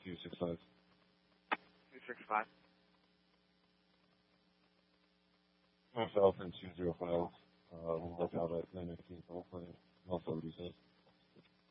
265. 265. North South and 205. We'll look out at 919 Oakland. Also, what he says.